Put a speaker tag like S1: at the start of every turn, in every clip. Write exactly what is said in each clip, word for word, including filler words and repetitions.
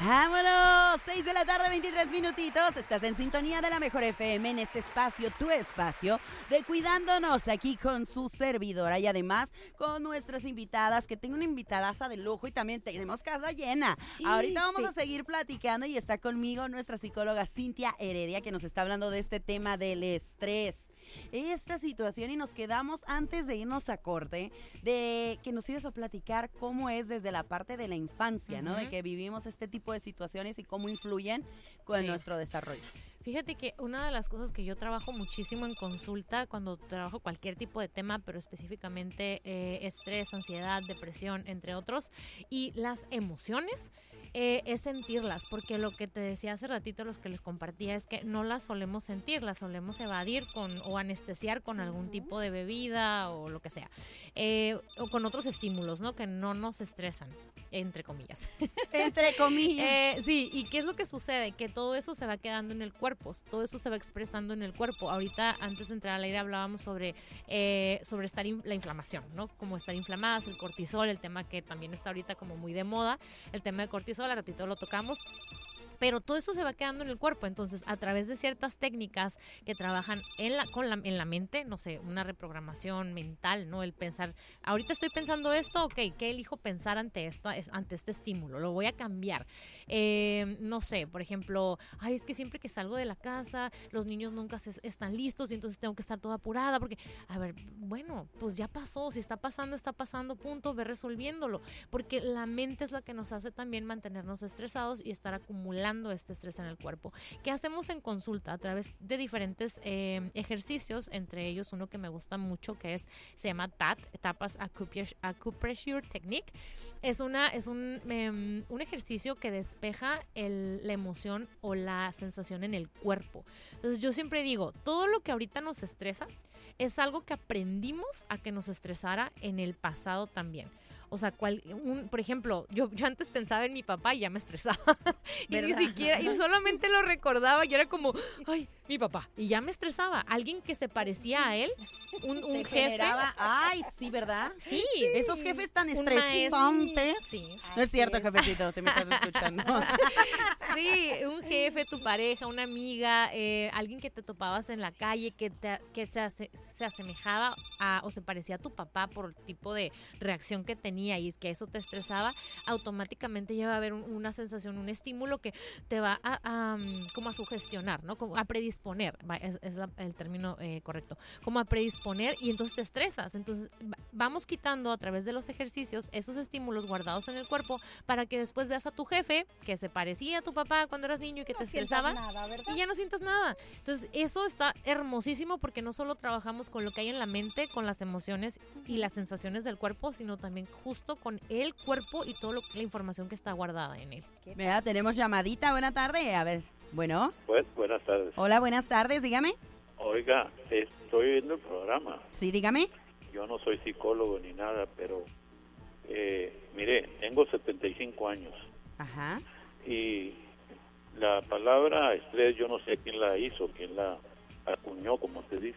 S1: ¡Vámonos! seis de la tarde, veintitrés minutitos. Estás en sintonía de la Mejor F M en este espacio, tu espacio, de Cuidándonos, aquí con su servidora y además con nuestras invitadas, que tengo una invitadaza de lujo y también tenemos casa llena.
S2: Sí,
S1: Ahorita vamos
S2: sí.
S1: a seguir platicando y está conmigo nuestra psicóloga Cintia Heredia, que nos está hablando de este tema del estrés. Esta situación, y nos quedamos antes de irnos a corte, de que nos ibas a platicar cómo es desde la parte de la infancia, ¿no?
S2: Uh-huh.
S1: De que vivimos este tipo de situaciones y cómo influyen con
S2: Sí.
S1: nuestro desarrollo.
S2: Fíjate que una de las cosas que yo trabajo muchísimo en consulta cuando trabajo cualquier tipo de tema, pero específicamente eh, estrés, ansiedad, depresión, entre otros, y las emociones, eh, es sentirlas, porque lo que te decía hace ratito, los que les compartía, es que no las solemos sentir, las solemos evadir con o anestesiar con algún tipo de bebida o lo que sea, eh, o con otros estímulos, ¿no? Que no nos estresan, entre comillas.
S1: Entre comillas.
S2: Eh, sí, ¿y qué es lo que sucede? Que todo eso se va quedando en el cuerpo, todo eso se va expresando en el cuerpo. Ahorita, antes de entrar al aire, hablábamos sobre, eh, sobre estar in- la inflamación, ¿no? Como estar inflamadas, el cortisol, el tema que también está ahorita como muy de moda, el tema de cortisol, al ratito lo tocamos. Pero todo eso se va quedando en el cuerpo, entonces a través de ciertas técnicas que trabajan en la, con la, en la mente, no sé, una reprogramación mental, ¿no? El pensar, ahorita estoy pensando esto, ok, ¿qué elijo pensar ante esto, ante este estímulo? Lo voy a cambiar. Eh, no sé, por ejemplo, ay, es que siempre que salgo de la casa, los niños nunca se, están listos y entonces tengo que estar toda apurada, porque, a ver, bueno, pues ya pasó, si está pasando, está pasando, punto, ve resolviéndolo, porque la mente es la que nos hace también mantenernos estresados y estar acumulando este estrés en el cuerpo. ¿Qué hacemos en consulta? A través de diferentes eh, ejercicios, entre ellos uno que me gusta mucho, que es, se llama T A T, Tapas Acupressure Technique. Es, una, es un, um, un ejercicio que despeja el, la emoción o la sensación en el cuerpo. Entonces yo siempre digo, todo lo que ahorita nos estresa es algo que aprendimos a que nos estresara en el pasado también. O sea, cual, un, por ejemplo, yo, yo antes pensaba en mi papá y ya me estresaba. Y ni siquiera, y solamente lo recordaba y era como, ay, mi papá. Y ya me estresaba. Alguien que se parecía a él, un, un
S1: Te
S2: jefe.
S1: generaba, ay, sí, ¿verdad?
S2: Sí.
S1: Esos jefes tan
S2: Un
S1: estresantes.
S2: Sí.
S1: No es cierto, jefecito, si me estás escuchando.
S2: Sí, un jefe, tu pareja, una amiga, eh, alguien que te topabas en la calle, que, te, que se, ase, se asemejaba a, o se parecía a tu papá por el tipo de reacción que tenía y que eso te estresaba, automáticamente ya va a haber un, una sensación, un estímulo que te va a, a como a sugestionar, ¿no? Como a predisponer, es, es la, el término eh, correcto, como a predisponer y entonces te estresas. Entonces vamos quitando a través de los ejercicios esos estímulos guardados en el cuerpo para que después veas a tu jefe que se parecía a tu papá cuando eras niño y que
S3: no
S2: te estresaba
S3: nada,
S2: y ya no sientas nada. Entonces eso está hermosísimo porque no solo trabajamos con lo que hay en la mente, con las emociones y las sensaciones del cuerpo, sino también justo con el cuerpo y toda la información que está guardada en él.
S1: Mira, tenemos llamadita, buena tarde, a ver, bueno.
S4: Pues, buenas tardes.
S1: Hola, buenas tardes, dígame.
S4: Oiga, estoy viendo el programa.
S1: Sí, dígame.
S4: Yo no soy psicólogo ni nada, pero eh, mire, tengo setenta y cinco años.
S1: Ajá.
S4: Y la palabra estrés yo no sé quién la hizo, quién la acuñó, como se dice.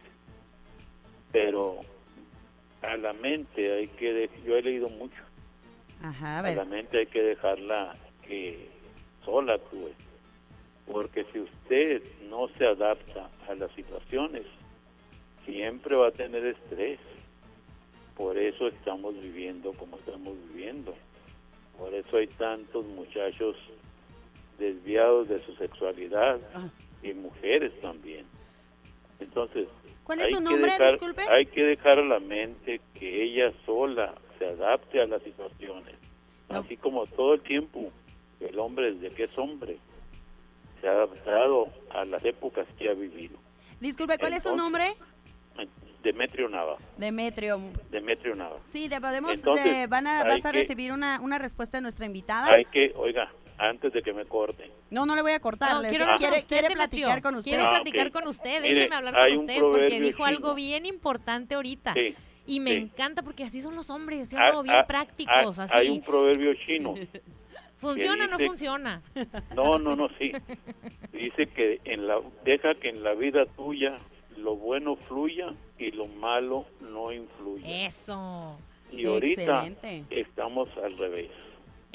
S4: Pero a la mente hay que, de, yo he leído mucho.
S1: Ajá, a
S4: A
S1: ver.
S4: la mente hay que dejarla que sola actúe. Porque si usted no se adapta a las situaciones, siempre va a tener estrés. Por eso estamos viviendo como estamos viviendo. Por eso hay tantos muchachos desviados de su sexualidad
S1: Ah.
S4: y mujeres también. Entonces,
S1: ¿Cuál es
S4: hay
S1: su
S4: que
S1: nombre?
S4: dejar-
S1: Disculpe.
S4: Hay que dejar a la mente que ella sola se adapte a las situaciones.
S1: No.
S4: Así como todo el tiempo el hombre, desde que es hombre, se ha adaptado a las épocas que ha vivido.
S1: Disculpe, ¿cuál es su
S4: Entonces,
S1: nombre?
S4: Demetrio Nava.
S1: Demetrio.
S4: Demetrio Nava.
S1: Sí, de, podemos,
S4: Entonces,
S1: de- van a,
S4: hay
S1: vas a
S4: que-
S1: recibir una, una respuesta de nuestra invitada.
S4: Hay que, oiga, antes de que me corten,
S1: No, no le voy a cortar.
S2: No,
S1: le-
S2: quiero hablar
S1: quiere
S2: con usted,
S1: quiere
S2: Demetrio.
S1: platicar con usted.
S2: Quiero
S4: Ah,
S2: platicar
S4: ok.
S2: con usted,
S4: Mire,
S2: déjeme hablar
S4: hay
S2: con
S4: un
S2: usted porque
S4: proverbio
S2: dijo algo
S4: chino.
S2: bien importante ahorita.
S4: sí.
S2: Y me
S4: sí.
S2: encanta porque así son los hombres, ¿sí o
S4: Ah,
S2: no? Bien
S4: ah,
S2: prácticos,
S4: ah,
S2: así.
S4: Hay un proverbio chino.
S2: ¿Funciona o no
S4: dice-
S2: funciona?
S4: No, no, no, sí. Dice que en la deja que en la vida tuya lo bueno fluya y lo malo no influya.
S2: Eso,
S4: Y ahorita
S1: Excelente.
S4: estamos al revés.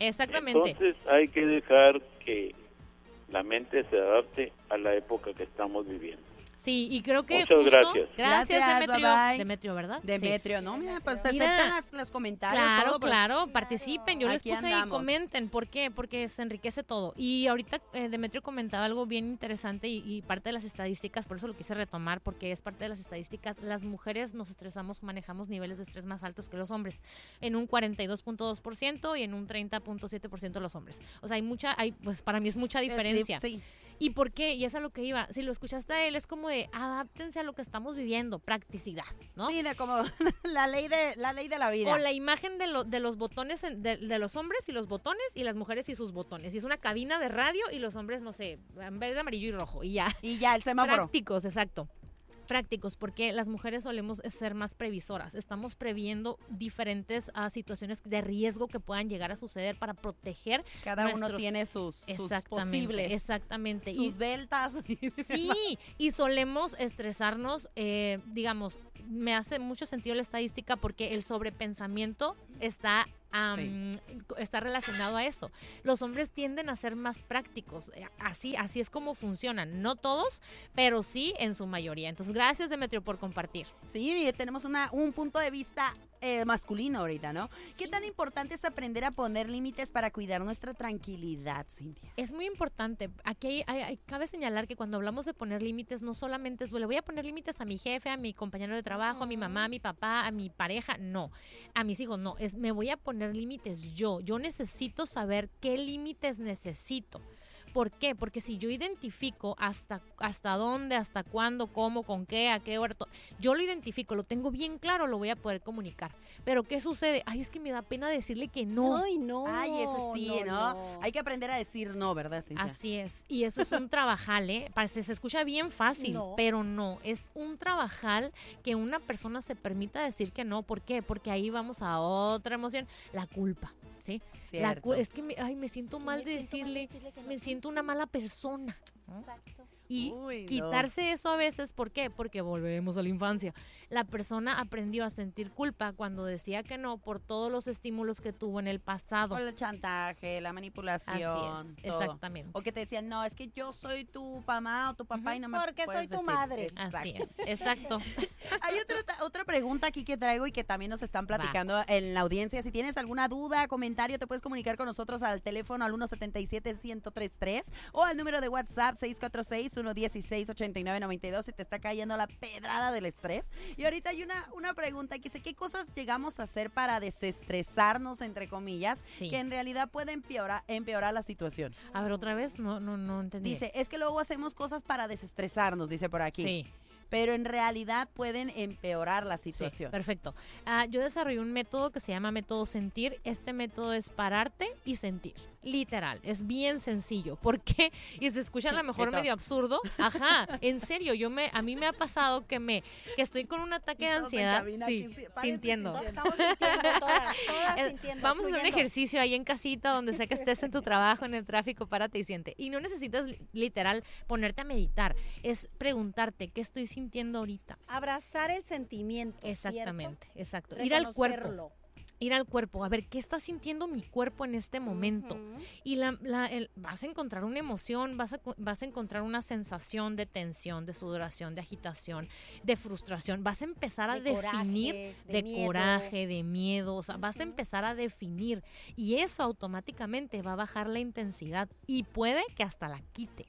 S2: Exactamente.
S4: Entonces hay que dejar que la mente se adapte a la época que estamos viviendo.
S2: Sí, y creo que
S4: Muchas
S2: justo,
S4: gracias.
S2: Gracias,
S1: Gracias,
S2: Demetrio.
S1: bye bye.
S2: Demetrio, ¿verdad?
S1: Demetrio, ¿no? Mira, pues se
S2: Mira,
S1: aceptan las- los comentarios.
S2: Claro,
S1: todo, pues.
S2: claro, participen. Yo
S1: Aquí
S2: les puse ahí,
S1: andamos.
S2: comenten. ¿Por qué? Porque se enriquece todo. Y ahorita eh, Demetrio comentaba algo bien interesante y, y parte de las estadísticas, por eso lo quise retomar, porque es parte de las estadísticas. Las mujeres nos estresamos, manejamos niveles de estrés más altos que los hombres, en un cuarenta y dos punto dos por ciento y en un treinta punto siete por ciento los hombres. O sea, hay mucha, hay, pues para mí es mucha diferencia.
S1: Sí, sí.
S2: ¿Y por qué? Y es a lo que iba. Si lo escuchaste a él, es como de adáptense a lo que estamos viviendo, practicidad, ¿no?
S1: Sí, de como la ley de la ley de la vida.
S2: O la imagen de, lo, de los botones, en- de, de los hombres y los botones y las mujeres y sus botones. Y es una cabina de radio y los hombres, no sé, en verde, amarillo y rojo. Y ya.
S1: Y ya, el semáforo.
S2: Prácticos, exacto. Prácticos, porque las mujeres solemos ser más previsoras. Estamos previendo diferentes uh, situaciones de riesgo que puedan llegar a suceder para proteger.
S1: Cada uno
S2: nuestros-
S1: tiene sus, sus
S2: Exactamente,
S1: posibles,
S2: exactamente.
S1: sus
S2: Y
S1: deltas.
S2: sí, y solemos estresarnos, eh, digamos, me hace mucho sentido la estadística porque el sobrepensamiento está, am, está relacionado a eso. Los hombres tienden a ser más prácticos, eh, así, así es como funcionan, no todos, pero sí en su mayoría. Entonces, gracias Demetrio por compartir.
S1: Sí, tenemos una, un punto de vista eh, masculino ahorita, ¿no? ¿Qué tan importante es aprender a poner límites para cuidar nuestra tranquilidad, Cintia?
S2: Es muy importante. Aquí hay, hay- hay- cabe señalar que cuando hablamos de poner límites, no solamente es, le voy a poner límites a mi jefe, a mi compañero de trabajo, a mi mamá, a mi papá, a mi pareja, no. A mis hijos, no. Es, me voy a poner límites yo. Yo necesito saber qué límites necesito. ¿Por qué? Porque si yo identifico hasta, hasta dónde, hasta cuándo, cómo, con qué, a qué hora, to- yo lo identifico, lo tengo bien claro, lo voy a poder comunicar. Pero ¿qué sucede? Ay, es que me da pena decirle que no.
S3: Ay, no.
S1: Ay, ese sí, ¿no? Hay que aprender a decir no, ¿verdad, Cintia?
S2: Así es, y eso es un trabajal, ¿eh? Parece, se escucha bien fácil,
S3: No.
S2: pero no, es un trabajal que una persona se permita decir que no. ¿Por qué? Porque ahí vamos a otra emoción, la culpa, ¿sí? La
S1: Cierto.
S2: cu- es que me, ay, me siento
S3: Sí,
S2: mal
S3: me
S2: de
S3: siento mal
S2: decirle,
S3: decirle que no.
S2: me siento una mala persona, ¿no?
S3: Exacto.
S2: Y
S1: Uy, no.
S2: quitarse eso a veces, ¿por qué? Porque volvemos a la infancia. La persona aprendió a sentir culpa cuando decía que no por todos los estímulos que tuvo en el pasado.
S1: Con el chantaje, la manipulación.
S2: Así es,
S1: todo.
S2: exactamente.
S1: O que te decían, no, es que yo soy tu mamá o tu papá
S2: Ujú.
S1: y no me
S3: Porque
S1: puedes
S3: soy tu
S1: decir.
S3: madre.
S2: Así
S1: Exacto.
S2: es, exacto.
S1: Hay otra, otra pregunta aquí que traigo y que también nos están platicando en la audiencia. Si tienes alguna duda, comentario, te puedes comunicar con nosotros al teléfono al uno siete siete, uno cero tres tres o al número de WhatsApp seis cuatro seis, uno uno seis, ocho nueve nueve dos si te está cayendo la pedrada del estrés. Y ahorita hay una, una pregunta que dice, ¿qué cosas llegamos a hacer para desestresarnos, entre comillas,
S2: Sí.
S1: que en realidad puede empeorar, empeorar la situación?
S2: A ver, otra vez, no, no, no entendí.
S1: Dice, es que luego hacemos cosas para desestresarnos, dice por aquí.
S2: Sí,
S1: Pero en realidad pueden empeorar la
S2: sí,
S1: situación.
S2: perfecto. Ah, yo desarrollé un método que se llama método sentir. Este método es pararte y sentir. Literal, es bien sencillo. ¿Por qué? Y se escucha a lo mejor
S1: Quietos.
S2: medio absurdo. Ajá, en serio, yo me, a mí me ha pasado que me, que estoy con un ataque de
S1: Y todos en
S2: ansiedad,
S1: cabina
S2: sí,
S1: aquí, sí, párense
S2: sintiendo.
S1: sintiendo.
S3: Estamos sintiendo todas, todas
S2: Eh,
S3: sintiendo.
S2: Vamos a hacer un
S3: fluyendo.
S2: ejercicio ahí en casita, donde sea que estés en tu trabajo, en el tráfico, párate y siente. Y no necesitas li- literal ponerte a meditar, es preguntarte qué estoy sintiendo ahorita.
S3: Abrazar el sentimiento. ¿cierto?
S2: Exactamente, exacto. Ir al cuerpo,
S3: Reconocerlo.
S2: ir al cuerpo, a ver qué está sintiendo mi cuerpo en este momento.
S3: Ujú.
S2: Y la, la- el- vas a encontrar una emoción, vas a, co- vas a encontrar una sensación de tensión, de sudoración, de agitación, de frustración. Vas a empezar a
S3: De
S2: definir
S3: coraje,
S2: de,
S3: de miedo.
S2: coraje, de miedo, o sea, vas a
S3: Ujú.
S2: empezar a definir y eso automáticamente va a bajar la intensidad y puede que hasta la quite.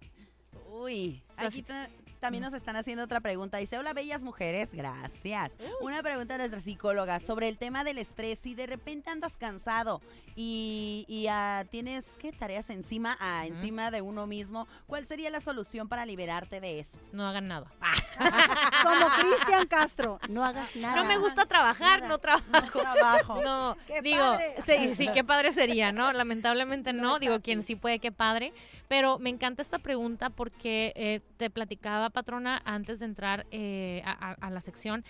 S1: Uy,
S2: O sea,
S1: aquí
S2: si-
S1: ta- también nos están haciendo otra pregunta. Dice, hola, bellas mujeres. Gracias. Una pregunta de nuestra psicóloga sobre el tema del estrés. Si de repente andas cansado y, y ah, tienes, ¿qué tareas encima? Ah,
S2: Ujú.
S1: encima de uno mismo. ¿Cuál sería la solución para liberarte de eso?
S2: No hagan nada.
S3: Como Cristian Castro. No hagas nada.
S2: No me gusta trabajar,
S3: Nada.
S2: no trabajo.
S1: Trabajo.
S2: No,
S3: ¡Qué
S2: digo,
S3: padre!
S2: sí, sí, qué padre sería, ¿no? Lamentablemente
S3: No
S2: no,
S3: es
S2: digo,
S3: así.
S2: quien sí puede, qué padre. Pero me encanta esta pregunta porque eh, te platicaba, patrona, antes de entrar eh, a, a- a la sección,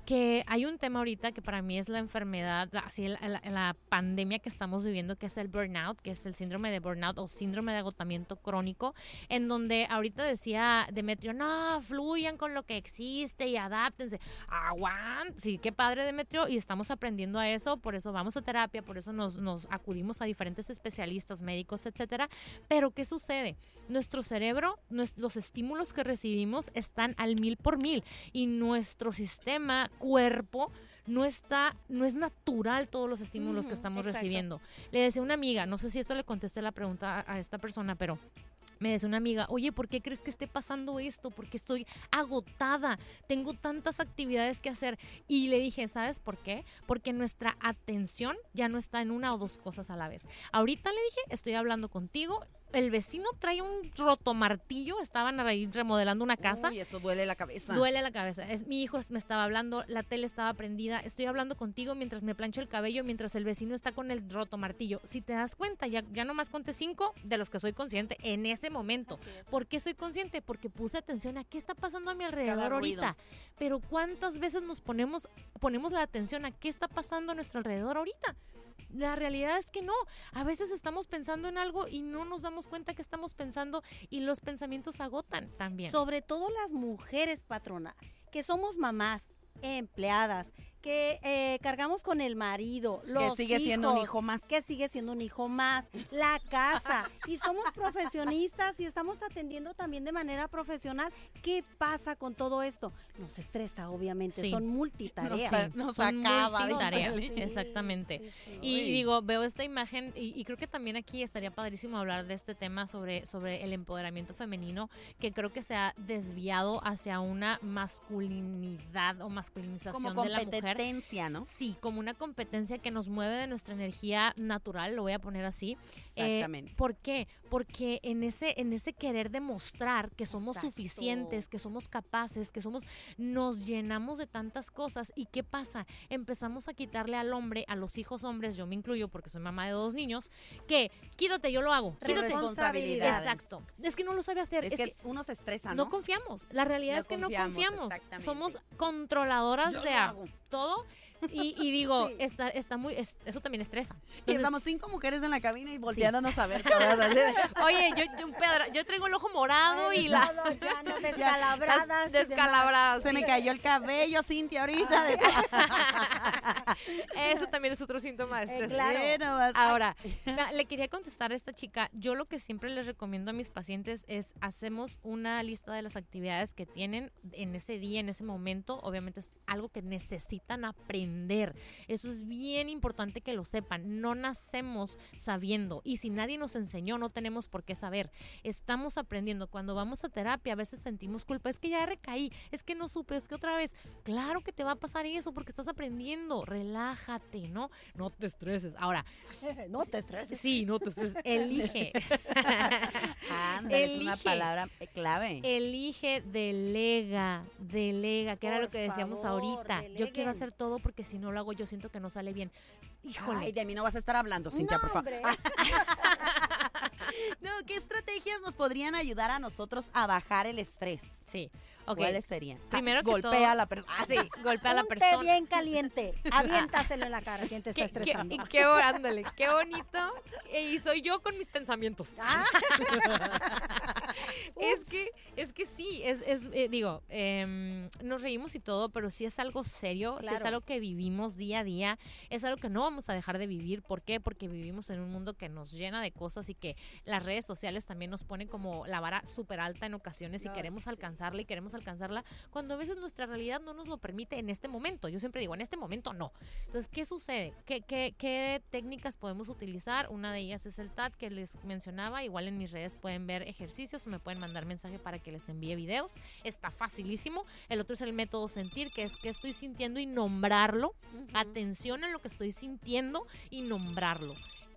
S2: que hay un tema ahorita que para mí es la enfermedad, la, así la, la, la pandemia que estamos viviendo, que es el burnout, que es el síndrome de burnout o síndrome de agotamiento crónico, en donde ahorita decía Demetrio, no, fluyan con lo que existe y adáptense. Aguant, sí, qué padre, Demetrio, y estamos aprendiendo a eso, por eso vamos a terapia, por eso nos, nos acudimos a diferentes especialistas, médicos, etcétera. Pero ¿qué sucede? Nuestro cerebro, nuestro, los estímulos que recibimos están al mil por mil y nuestro sistema cuerpo no está, no es natural todos los estímulos uh-huh, que estamos exacto. recibiendo. Le decía una amiga, no sé si esto le contesté la pregunta a, a esta persona, pero me decía una amiga, oye, ¿por qué crees que esté pasando esto? Porque estoy agotada, tengo tantas actividades que hacer. Y le dije, ¿sabes por qué? Porque nuestra atención ya no está en una o dos cosas a la vez. Ahorita le dije, estoy hablando contigo, el vecino trae un rotomartillo, estaban ahí remodelando una casa.
S1: Uy, eso duele la cabeza.
S2: Duele la cabeza. Es, mi hijo me estaba hablando, la tele estaba prendida, estoy hablando contigo mientras me plancho el cabello, mientras el vecino está con el rotomartillo. Si te das cuenta, ya, ya nomás conté cinco de los que soy consciente en ese momento. ¿Por qué soy consciente? Porque puse atención a qué está pasando a mi alrededor ahorita. Pero ¿cuántas veces nos ponemos, ponemos la atención a qué está pasando a nuestro alrededor ahorita? La realidad es que no. A veces estamos pensando en algo y no nos damos cuenta que estamos pensando y los pensamientos agotan también.
S3: Sobre todo las mujeres, patrona, que somos mamás, empleadas, que eh, cargamos con el marido, los
S1: que sigue
S3: hijos,
S1: siendo un hijo más,
S3: que sigue siendo un hijo más, la casa, y somos profesionistas y estamos atendiendo también de manera profesional. ¿Qué pasa con todo esto? Nos estresa, obviamente, sí. son multitareas.
S1: Nos, nos
S2: son
S1: acaba
S2: multitareas,
S1: de
S2: exactamente.
S3: Sí, sí, sí.
S2: Y, y digo, veo esta imagen y, y creo que también aquí estaría padrísimo hablar de este tema sobre, sobre el empoderamiento femenino, que creo que se ha desviado hacia una masculinidad o masculinización de la mujer.
S1: Competencia, ¿no?
S2: Sí, como una competencia que nos mueve de nuestra energía natural, lo voy a poner así.
S1: Exactamente.
S2: Eh, ¿Por qué? Porque en ese, en ese querer demostrar que somos
S3: Exacto.
S2: suficientes, que somos capaces, que somos, nos llenamos de tantas cosas. ¿Y qué pasa? Empezamos a quitarle al hombre, a los hijos hombres, yo me incluyo porque soy mamá de dos niños, que quítate, yo lo hago. Quítate.
S1: Responsabilidad.
S2: Exacto. Es que no lo sabe hacer.
S1: Es,
S2: es
S1: que,
S2: que
S1: uno se estresa, ¿no?
S2: No confiamos. La realidad
S1: no
S2: es que
S1: confiamos,
S2: no confiamos.
S1: exactamente.
S2: Somos controladoras
S1: yo
S2: de
S1: lo hago.
S2: todo. Y, y digo,
S3: Sí.
S2: está, está muy, es, eso también estresa.
S1: Y
S2: Entonces,
S1: estamos cinco mujeres en la cabina y volteándonos a ver todas. así.
S2: oye, yo, yo, un pedra- yo traigo el ojo morado
S3: Ay,
S2: y la...
S3: todo, ya no descalabradas.
S2: las
S3: y
S2: descalabradas.
S1: Se
S3: demás.
S1: me cayó el cabello, Cintia, ahorita. De...
S2: Eso también es otro síntoma de
S3: Eh,
S2: estrés.
S3: claro.
S1: Sí, nomás.
S2: Ahora, no, le quería contestar a esta chica. Yo lo que siempre les recomiendo a mis pacientes es hacemos una lista de las actividades que tienen en ese día, en ese momento. Obviamente es algo que necesitan aprender. Eso es bien importante que lo sepan. No nacemos sabiendo y si nadie nos enseñó no tenemos por qué saber. Estamos aprendiendo. Cuando vamos a terapia a veces sentimos culpa. Es que ya recaí, es que no supe, es que otra vez. Claro que te va a pasar eso porque estás aprendiendo. Relájate, ¿no? No te estreses. Ahora,
S3: No te estreses.
S2: sí, no te estreses. Elige.
S1: Ándale, es una
S2: Elige.
S1: palabra clave.
S2: Elige, delega, delega, que era
S3: Por
S2: lo que decíamos
S3: favor,
S2: ahorita. Yo
S3: deleguen.
S2: quiero hacer todo porque si no lo hago yo siento que no sale bien. Híjole.
S1: Ay, de mí no vas a estar hablando, Cintia,
S3: No,
S1: por favor.
S3: hombre.
S1: No, ¿qué estrategias nos podrían ayudar a nosotros a bajar el estrés?
S2: Sí, ok.
S1: ¿Cuáles serían?
S2: Primero que
S1: Golpea
S2: todo-
S1: a la persona.
S2: Ah, sí, golpea a la
S3: Un té
S2: persona.
S3: bien caliente, aviéntaselo en la cara, quien te está
S2: Qué, qué,
S3: estresando.
S2: y qué, bo- ándale, qué bonito. Y soy yo con mis pensamientos.
S3: Ah.
S2: Es que, es que sí, es, es eh, digo, em, nos reímos y todo, pero sí es algo serio, sí es
S3: Claro.
S2: algo que vivimos día a día, es algo que no vamos a dejar de vivir. ¿Por qué? Porque vivimos en un mundo que nos llena de cosas y que las redes sociales también nos ponen como la vara súper alta en ocasiones y
S3: No,
S2: queremos
S3: sí.
S2: alcanzarla y queremos alcanzarla cuando a veces nuestra realidad no nos lo permite en este momento. Yo siempre digo, en este momento no. Entonces, ¿qué sucede? ¿Qué, qué, qué técnicas podemos utilizar? Una de ellas es el T A T que les mencionaba. Igual en mis redes pueden ver ejercicios o me pueden mandar mensaje para que les envíe videos. Está facilísimo. El otro es el método sentir, que es que estoy sintiendo y nombrarlo.
S3: Ujú.
S2: Atención en lo que estoy sintiendo y nombrarlo.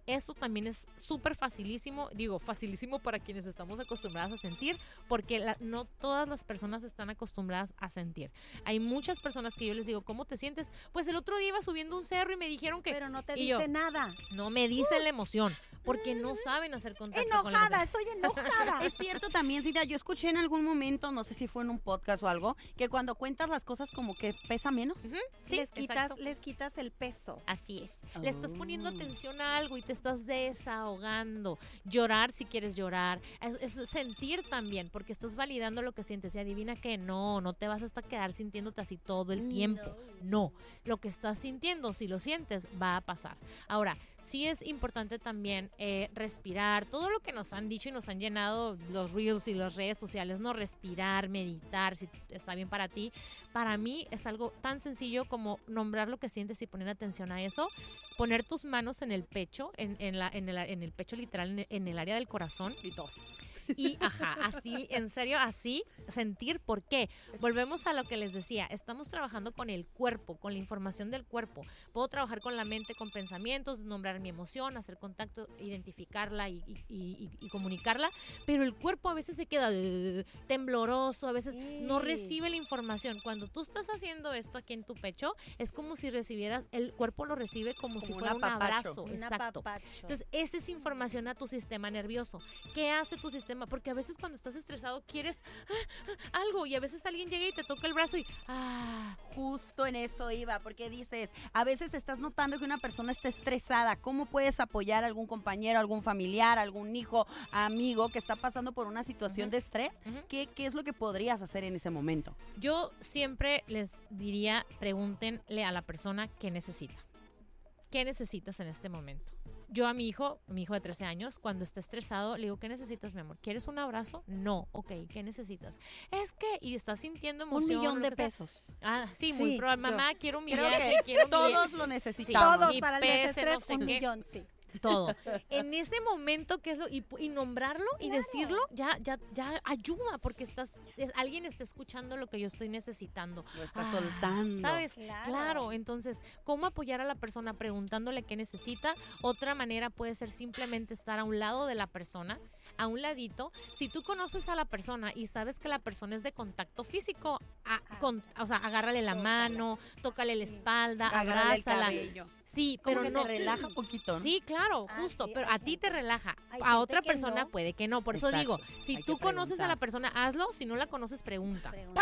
S2: Eso también es súper facilísimo, digo, facilísimo para quienes estamos acostumbradas a sentir, porque la, no todas las personas están acostumbradas a sentir. Hay muchas personas que yo les digo, ¿cómo te sientes? Pues el otro día iba subiendo un cerro y me dijeron que...
S3: Pero no te
S2: y
S3: dice
S2: yo,
S3: nada.
S2: No me dicen uh, la emoción, porque no saben hacer contacto con la
S3: Enojada,
S2: emoción.
S3: estoy enojada.
S1: Es cierto también, Cintia, yo escuché en algún momento, no sé si fue en un podcast o algo, que cuando cuentas las cosas como que pesa menos.
S2: Uh-huh, sí,
S3: les quitas,
S2: exacto.
S3: les quitas el peso.
S2: Así es.
S1: Oh.
S2: Le estás poniendo atención a algo y te estás desahogando. Llorar si quieres llorar. Es, es sentir también, porque estás validando lo que sientes. Y adivina que no, no te vas hasta quedar sintiéndote así todo el tiempo. No. no. Lo que estás sintiendo, si lo sientes, va a pasar. Ahora, sí es importante también eh, respirar. Todo lo que nos han dicho y nos han llenado los reels y las redes sociales, no respirar, meditar, si está bien para ti. Para mí es algo tan sencillo como nombrar lo que sientes y poner atención a eso. Poner tus manos en el pecho, en, en, la, en, el, en el pecho literal, en el, en el área del corazón.
S1: Y todo.
S2: Y, ajá, así, en serio, así, sentir por qué. Volvemos a lo que les decía, estamos trabajando con el cuerpo, con la información del cuerpo. Puedo trabajar con la mente, con pensamientos, nombrar mi emoción, hacer contacto, identificarla y, y, y, y comunicarla, pero el cuerpo a veces se queda uh, tembloroso, a veces sí. no recibe la información. Cuando tú estás haciendo esto aquí en tu pecho, es como si recibieras, el cuerpo lo recibe como, como si fuera un, un abrazo.
S3: Un
S2: exacto.
S3: apapacho.
S2: Entonces, esa es información a tu sistema nervioso. ¿Qué hace tu sistema? Porque a veces cuando estás estresado quieres ah, ah, algo y a veces alguien llega y te toca el brazo y ah,
S1: justo en eso iba, porque dices, a veces estás notando que una persona está estresada. ¿Cómo puedes apoyar a algún compañero, algún familiar, algún hijo, amigo que está pasando por una situación uh-huh. de estrés? Uh-huh. ¿Qué, ¿Qué es lo que podrías hacer en ese momento?
S2: Yo siempre les diría, pregúntenle a la persona qué necesita. ¿Qué necesitas en este momento? Yo a mi hijo, mi hijo de trece años, cuando está estresado, le digo, ¿qué necesitas, mi amor? ¿Quieres un abrazo? No. Ok, ¿qué necesitas? Es que, y está sintiendo emoción.
S3: Un millón de pesos.
S2: Ah, sí, muy
S3: sí,
S2: probable. Mamá, quiero mi
S1: Creo
S2: viaje,
S1: que
S2: quiero mi
S1: todos
S2: viaje.
S1: lo necesitamos.
S3: Sí, todos
S2: y
S3: para el
S2: pese,
S3: desestrés,
S2: no sé
S3: un
S2: qué.
S3: millón, sí.
S2: Todo. En ese momento que es lo, y, y nombrarlo y
S3: claro.
S2: decirlo ya ya ya ayuda porque estás es, alguien está escuchando lo que yo estoy necesitando.
S1: Lo está
S2: ah,
S1: soltando.
S2: ¿Sabes?
S3: Claro.
S2: Claro. Entonces, ¿cómo apoyar a la persona preguntándole qué necesita? Otra manera puede ser simplemente estar a un lado de la persona, a un ladito. Si tú conoces a la persona y sabes que la persona es de contacto físico, a, con, o sea, agárrale la mano, tócale la espalda,
S1: Agárrale el
S2: abrázala.
S1: cabello.
S2: Sí,
S1: Como
S2: pero
S1: que
S2: no
S1: te relaja un poquito, ¿no?
S2: Sí, claro,
S3: Ah,
S2: justo,
S3: sí,
S2: pero
S3: hay
S2: a ti
S3: gente-
S2: te relaja.
S3: hay
S2: A
S3: gente
S2: otra
S3: que
S2: persona
S3: no.
S2: puede que no. Por eso
S1: Exacto.
S2: digo, si
S1: Hay que
S2: tú conoces a la
S1: preguntar.
S2: persona, hazlo. Si no la conoces, pregunta.
S3: Pregunta.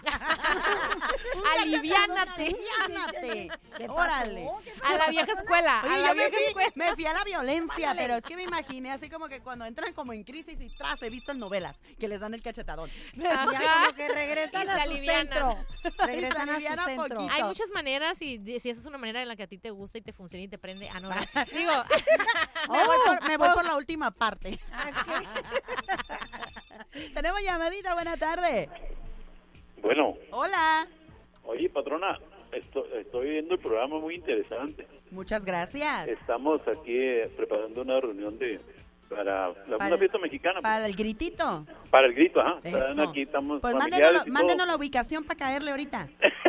S2: Aliviánate.
S1: Aliviánate.
S3: ¿Qué pasó?
S1: Órale.
S3: ¿Qué
S2: A la vieja escuela.
S1: Oye,
S2: a
S1: yo
S2: la
S1: me
S2: vieja
S1: fui,
S2: escuela.
S1: me fui a la violencia, pero es que me imaginé así como que cuando entran como en crisis y tras, he visto en novelas que les dan el cachetadón.
S2: Ajá.
S3: Ya como que regresan
S2: Y
S3: a
S2: se
S3: su
S2: alivianan.
S3: centro. Regresan a su
S1: alivianan
S3: centro.
S1: poquito.
S2: Hay muchas maneras y de- si esa es una manera en la que a ti te gusta y te funciona y te prende. Ah, no, no. Digo,
S1: Me voy, por, me voy
S3: Oh.
S1: por la última parte.
S3: Ah, ok.
S1: Tenemos llamadita, buenas tardes.
S4: Bueno,
S1: Hola.
S4: oye, patrona, esto- estoy viendo el programa muy interesante.
S1: Muchas gracias.
S4: Estamos aquí eh, preparando una reunión de para la
S1: Para-
S4: una fiesta mexicana.
S1: Para el gritito.
S4: Para el grito, ajá.
S1: Eso.
S4: Están aquí, estamos
S1: Pues
S4: familiares
S1: mándenos,
S4: y todo.
S1: mándenos la ubicación para caerle ahorita.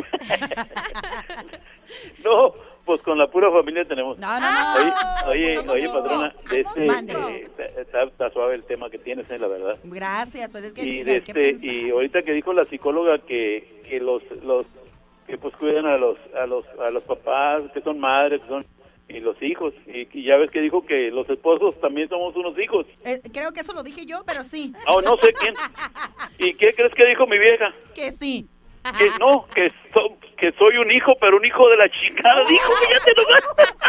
S4: No, pues con la pura familia tenemos.
S1: No, no, no.
S4: Oye, oye,
S2: Somos
S4: oye,
S2: cinco.
S4: patrona, este,
S1: Mande.
S4: eh, está, está- está suave el tema que tienes, eh, la verdad.
S1: Gracias, pues es que
S4: Y,
S1: dije, ¿qué
S4: este,
S1: pensar?
S4: y ahorita que dijo la psicóloga que, que los, los que pues cuidan a los, a los, a los papás, que son madres, que son y los hijos, y, y ya ves que dijo que los esposos también somos unos hijos.
S1: Eh, creo que eso lo dije yo, pero sí.
S4: Oh, no sé quién. ¿Y qué crees que dijo mi vieja?
S1: Que sí.
S4: Que no, que, so- que soy un hijo, pero un hijo de la chingada. Dijo, fíjate nomás.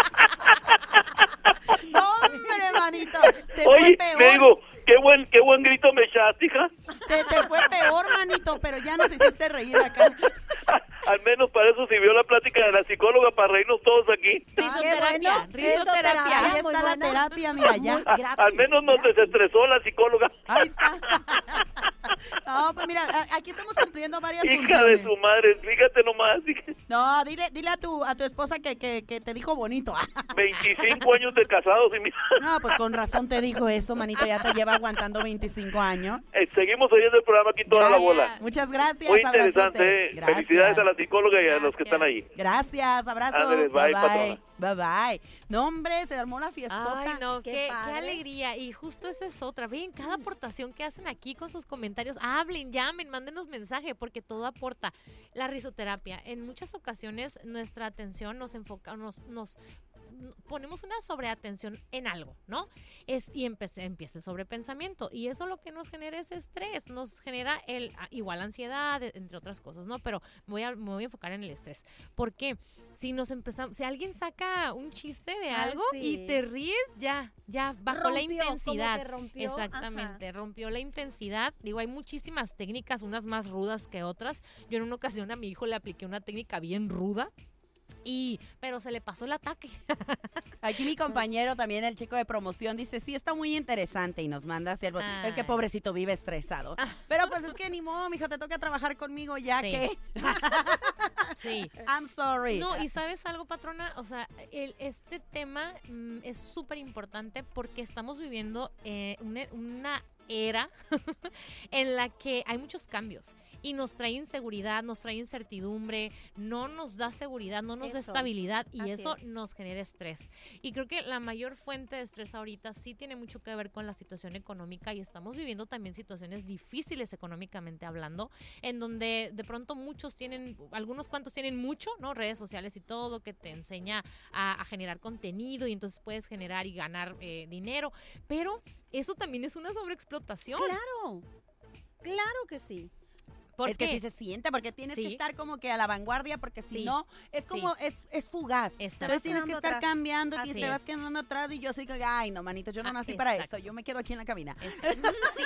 S1: No, hombre, hermanito. Te fue
S4: Oye,
S1: peor.
S4: le digo, qué buen, qué buen grito me echaste, hija.
S1: Te, te fue peor, manito, pero ya nos hiciste reír acá.
S4: Al menos para eso sirvió la plática de la psicóloga, para reírnos todos aquí.
S2: risoterapia,
S3: bueno.
S2: risoterapia.
S1: Ahí
S3: muy
S1: está la
S3: buena.
S1: terapia, mira ya.
S3: Muy
S4: A-
S3: gratis,
S4: al menos nos
S3: gratis.
S4: desestresó la psicóloga.
S1: Ahí está. No, pues mira, a- aquí estamos cumpliendo varias
S4: Hija
S1: funciones.
S4: de su madre, fíjate nomás.
S1: No, dile, dile a tu a tu esposa que, que, que te dijo bonito.
S4: veinticinco años de casados y mira,
S1: No, pues con razón te dijo eso, manito. Ya te lleva aguantando veinticinco años.
S4: eh, seguimos oyendo el programa aquí toda la
S1: Gracias.
S4: bola.
S1: Muchas gracias.
S4: Muy
S1: abrazote.
S4: interesante, ¿eh?
S1: Gracias.
S4: Felicidades a la psicóloga y a los que
S2: Gracias.
S4: están ahí.
S1: Gracias, abrazo.
S4: Ándale, bye,
S1: bye,
S4: patrona.
S1: bye, bye. No, hombre, se armó la fiestota.
S2: Ay, no,
S3: Qué
S2: qué, qué
S3: padre.
S2: alegría. Y justo esa es otra. Ven, cada aportación que hacen aquí con sus comentarios, hablen, llamen, mándenos mensaje, porque todo aporta. La risoterapia, en muchas ocasiones nuestra atención nos enfoca, nos, nos ponemos una sobreatención en algo, ¿no? Es, y empecé, empieza el sobrepensamiento. Y eso lo que nos genera es estrés, nos genera el ah, igual ansiedad, entre otras cosas, ¿no? Pero me voy a, me voy a enfocar en el estrés. ¿Por qué? Si nos empezamos, si alguien saca un chiste de
S3: Ah,
S2: algo
S3: sí.
S2: y te ríes, ya, ya bajó la
S3: Rompió, como
S2: intensidad.
S3: que rompió,
S2: Exactamente, rompió la intensidad. Digo, hay muchísimas técnicas, unas más rudas que otras. Yo en una ocasión a mi hijo le apliqué una técnica bien ruda. Y, pero se le pasó el ataque.
S1: Aquí mi compañero también, el chico de promoción, dice, sí, está muy interesante y nos manda hacia el...
S2: Ay.
S1: Es que pobrecito vive estresado. Pero pues es que ni modo, mijo, te toca trabajar conmigo ya
S2: Sí.
S1: que...
S2: Sí.
S1: I'm sorry.
S2: No, y ¿sabes algo, patrona? O sea, el, este tema mm, es súper importante porque estamos viviendo eh, una, una era en la que hay muchos cambios y nos trae inseguridad, nos trae incertidumbre, no nos da seguridad, no nos da
S3: Eso.
S2: estabilidad y
S3: Así
S2: eso
S3: es.
S2: nos genera estrés. Y creo que la mayor fuente de estrés ahorita sí tiene mucho que ver con la situación económica y estamos viviendo también situaciones difíciles económicamente hablando, en donde de pronto muchos tienen, algunos cuantos tienen mucho, ¿no? Redes sociales y todo que te enseña a, a generar contenido y entonces puedes generar y ganar eh, dinero, pero eso también es una sobreexplotación.
S3: Claro, claro que sí.
S2: ¿Por
S1: Es que
S2: qué?
S1: sí se siente, porque tienes
S2: Sí.
S1: que estar como que a la vanguardia, porque si
S2: Sí.
S1: no, es como, es, es fugaz.
S2: Exacto.
S1: Entonces tienes que
S3: Quedando
S1: estar
S3: atrás.
S1: cambiando y
S2: Así
S1: te vas
S2: es.
S1: quedando atrás y yo sí que, ay, no, manito, yo no
S2: Ah,
S1: nací para
S2: exacto.
S1: eso, yo me quedo aquí en la cabina.
S2: Exacto. Sí.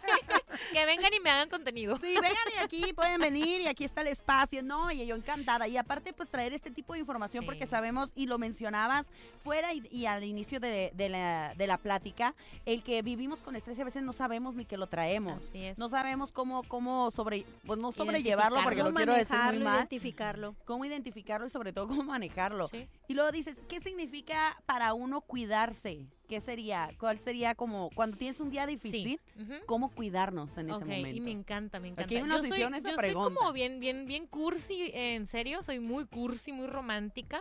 S2: Que vengan y me hagan contenido.
S1: Sí, vengan y aquí pueden venir y aquí está el espacio, ¿no? Y yo encantada. Y aparte, pues traer este tipo de información
S2: Sí.
S1: porque sabemos, y lo mencionabas fuera y, y al inicio de, de la, de la plática, el que vivimos con estrés y a veces no sabemos ni que lo traemos.
S2: Así es.
S1: No sabemos cómo, cómo sobre, pues no sobrellevarlo porque
S2: Identificarlo.
S1: lo quiero decir muy
S3: Manejarlo,
S1: mal.
S3: identificarlo.
S1: Cómo identificarlo y sobre todo cómo manejarlo.
S2: Sí.
S1: Y luego dices, ¿qué significa para uno cuidarse? ¿Qué sería? ¿Cuál sería como cuando tienes un día difícil?
S2: Sí. Ujú.
S1: ¿Cómo cuidarnos en ese
S2: Ok,
S1: momento?
S2: y me encanta, me encanta.
S1: Aquí nos
S2: yo soy,
S1: hicieron esa
S2: yo soy
S1: pregunta.
S2: como bien, bien, bien cursi, eh, en serio, soy muy cursi, muy romántica.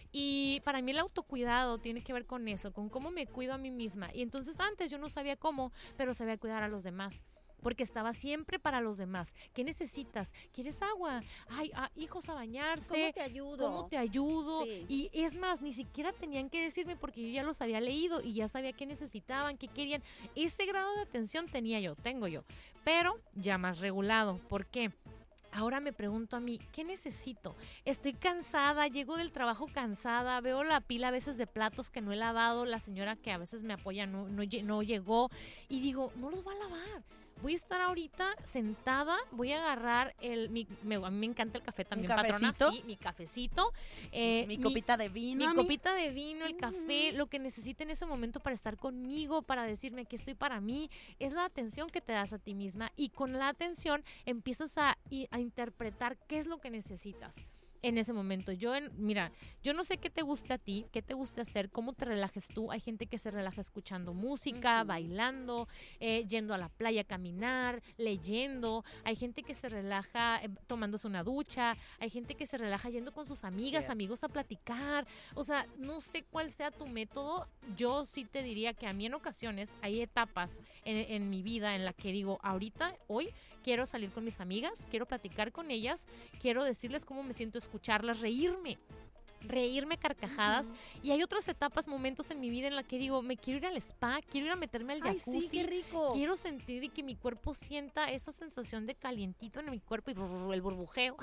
S2: Y para mí el autocuidado tiene que ver con eso, con cómo me cuido a mí misma. Y entonces antes yo no sabía cómo, pero sabía cuidar a los demás. Porque estaba siempre para los demás. ¿Qué necesitas? ¿Quieres agua? Ay, ah, hijos a bañarse.
S3: ¿Cómo te ayudo?
S2: ¿Cómo te ayudo?
S3: Sí.
S2: Y es más, ni siquiera tenían que decirme porque yo ya los había leído y ya sabía qué necesitaban, qué querían. Ese grado de atención tenía yo, tengo yo, pero ya más regulado. ¿Por qué? Ahora me pregunto a mí, ¿qué necesito? Estoy cansada, llego del trabajo cansada, veo la pila a veces de platos que no he lavado, la señora que a veces me apoya no, no, lle- no llegó y digo, no los voy a lavar. Voy a estar ahorita sentada, voy a agarrar el, mi, me, a mí me encanta el café también, patrona,
S1: cafecito?
S2: sí, mi cafecito. eh,
S1: mi copita de vino.
S2: mi
S1: amiga.
S2: copita de vino, el café, lo que necesite en ese momento para estar conmigo, para decirme que estoy para mí, es la atención que te das a ti misma y con la atención empiezas a, y- a interpretar qué es lo que necesitas en ese momento. Yo, en, mira, yo no sé qué te guste a ti, qué te guste hacer, cómo te relajes tú. Hay gente que se relaja escuchando música,
S3: Ujú.
S2: bailando, eh, yendo a la playa a caminar, leyendo. Hay gente que se relaja eh, tomándose una ducha. Hay gente que se relaja yendo con sus amigas,
S1: Cierto.
S2: amigos a platicar. O sea, no sé cuál sea tu método. Yo sí te diría que a mí en ocasiones hay etapas en, en mi vida en la que digo, ahorita, hoy, quiero salir con mis amigas, quiero platicar con ellas, quiero decirles cómo me siento, escucharlas, reírme. Reírme carcajadas. Y hay otras etapas, momentos en mi vida en la que digo, me quiero ir al spa, quiero ir a meterme al
S3: Ay,
S2: jacuzzi.
S3: sí, qué rico.
S2: Quiero sentir y que mi cuerpo sienta esa sensación de calientito en mi cuerpo y brrr, el burbujeo.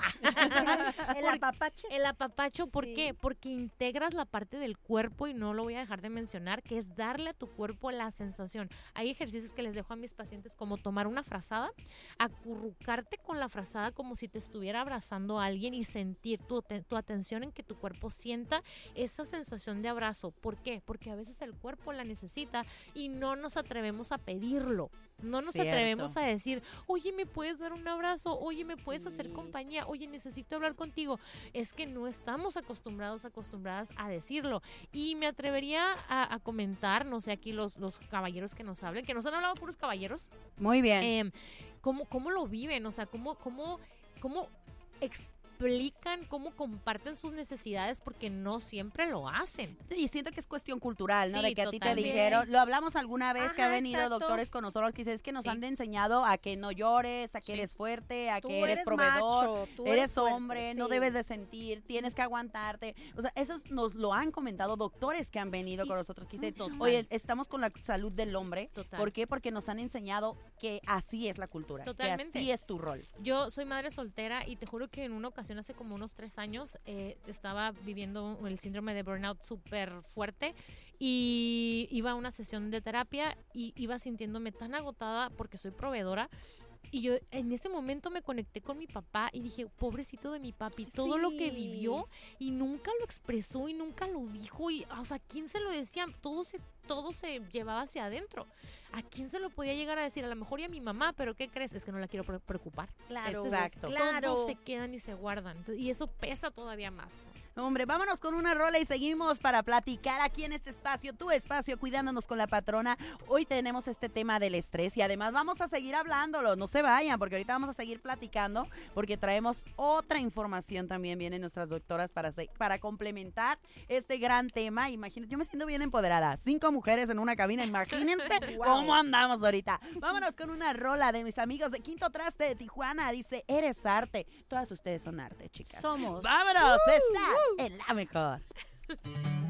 S3: El apapache.
S2: El apapacho, ¿por
S3: Sí.
S2: qué? Porque integras la parte del cuerpo y no lo voy a dejar de mencionar, que es darle a tu cuerpo la sensación. Hay ejercicios que les dejo a mis pacientes como tomar una frazada, acurrucarte con la frazada como si te estuviera abrazando a alguien y sentir tu, te- tu atención en que tu cuerpo sienta esa sensación de abrazo. ¿Por qué? Porque a veces el cuerpo la necesita y no nos atrevemos a pedirlo. No nos
S1: Cierto.
S2: atrevemos a decir, oye, ¿me puedes dar un abrazo? Oye, ¿me puedes hacer compañía? Oye, necesito hablar contigo. Es que no estamos acostumbrados, acostumbradas a decirlo. Y me atrevería a, a comentar, no sé, aquí los, los caballeros que nos hablen, que nos han hablado puros caballeros.
S1: Muy bien.
S2: Eh, ¿cómo, ¿Cómo lo viven? O sea, ¿cómo, cómo, cómo explican, cómo comparten sus necesidades? Porque no siempre lo hacen.
S1: Y siento que es cuestión cultural, ¿no?
S2: Sí,
S1: de que a ti te
S2: totalmente.
S1: dijeron, lo hablamos alguna vez que ha
S3: Ajá,
S1: venido
S3: exacto.
S1: doctores con nosotros, que es que nos
S2: Sí.
S1: han enseñado a que no llores, a que
S2: Sí.
S1: eres fuerte, a
S3: Tú
S1: que eres,
S3: eres
S1: proveedor,
S3: macho, tú
S1: eres,
S3: eres fuerte,
S1: hombre, no
S3: sí.
S1: debes de sentir, tienes que aguantarte. O sea, eso nos lo han comentado doctores que han venido
S2: Sí.
S1: con nosotros, que dicen,
S2: Total.
S1: oye, estamos con la salud del hombre.
S2: Total.
S1: ¿Por qué? Porque nos han enseñado que así es la cultura,
S2: Totalmente.
S1: que así es tu rol.
S2: Yo soy madre soltera y te juro que en una ocasión hace como unos tres años eh, estaba viviendo el síndrome de burnout súper fuerte y iba a una sesión de terapia y iba sintiéndome tan agotada porque soy proveedora. Y yo en ese momento me conecté con mi papá y dije, pobrecito de mi papi, todo lo que
S3: Sí.
S2: vivió y nunca lo expresó y nunca lo dijo. Y, o sea, ¿quién se lo decía? Todo se, todo se llevaba hacia adentro. ¿A quién se lo podía llegar a decir? A lo mejor y a mi mamá, pero ¿qué crees? Es que no la quiero pre- preocupar.
S3: Claro,
S1: Exacto.
S3: claro.
S2: Todos se quedan y se guardan. Entonces, y eso pesa todavía más.
S1: Hombre, vámonos con una rola y seguimos para platicar aquí en este espacio, tu espacio, cuidándonos con la patrona. Hoy tenemos este tema del estrés y además vamos a seguir hablándolo. No se vayan porque ahorita vamos a seguir platicando porque traemos otra información también. Vienen nuestras doctoras para, se- para complementar este gran tema. Imagínate, yo me siento bien empoderada. Cinco mujeres en una cabina, imagínense
S3: Wow.
S1: cómo andamos ahorita. Vámonos con una rola de mis amigos de Quinto Traste de Tijuana. Dice, eres arte. Todas ustedes son arte, chicas.
S3: Somos.
S1: ¡Vámonos! Estás en la mejor.